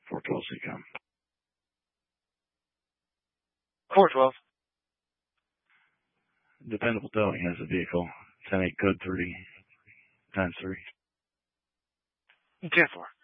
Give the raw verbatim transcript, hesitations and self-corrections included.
four twelve C COM. four twelve. Dependable towing has a vehicle. ten eight code three times three. ten four.